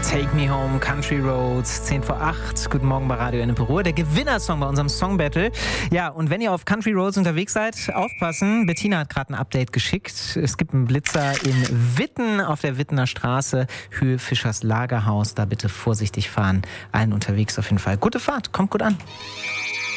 Take Me Home, Country Roads, 10 vor 8. Guten Morgen bei Radio Ennepe Ruhr. Der Gewinnersong bei unserem Song Battle. Ja, und wenn ihr auf Country Roads unterwegs seid, aufpassen. Bettina hat gerade ein Update geschickt. Es gibt einen Blitzer in Witten auf der Wittener Straße, Höhe Fischers Lagerhaus. Da bitte vorsichtig fahren. Allen unterwegs auf jeden Fall. Gute Fahrt, kommt gut an.